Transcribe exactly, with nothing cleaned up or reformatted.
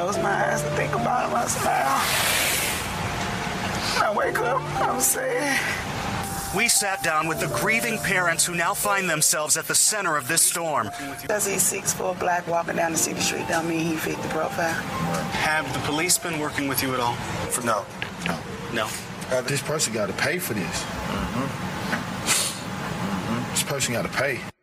close my eyes and think about him, I smile. I wake up, I'm sad. We sat down with the grieving parents who now find themselves at the center of this storm. Because he's six foot four black walking down the city street don't mean he fit the profile. Have the police been working with you at all? For no. No. No. This person got to pay for this. Mm-hmm. Mm-hmm. This person got to pay.